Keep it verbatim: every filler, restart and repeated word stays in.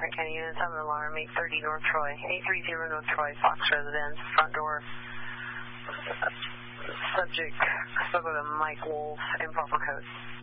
Frank County units, I'm an alarm, eight thirty North Troy, eight thirty North Troy, Fox residence, front door, subject, spoke with a Mike Wolf, improper code.